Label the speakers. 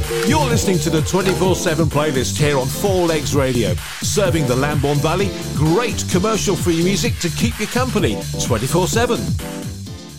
Speaker 1: You're listening to the 24/7 playlist here on Four Legs Radio, serving the Lambourne Valley. Great commercial-free music to keep you company 24/7.